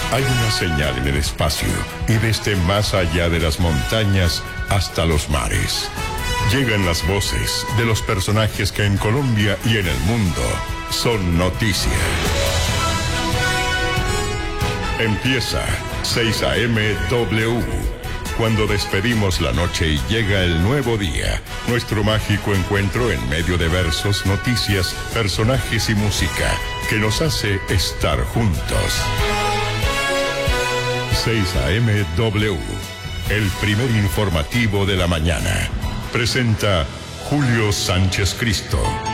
Hay una señal en el espacio y desde más allá de las montañas hasta los mares. Llegan las voces de los personajes que en Colombia y en el mundo son noticia. Empieza 6 AM W. Cuando despedimos la noche y llega el nuevo día, nuestro mágico encuentro en medio de versos, noticias, personajes y música que nos hace estar juntos. 6 AM W, el primer informativo de la mañana. Presenta Julio Sánchez Cristo.